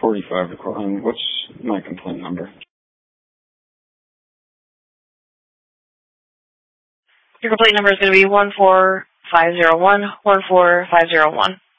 45 recording. What's my complaint number? Your complaint number is going to be 14501 14501.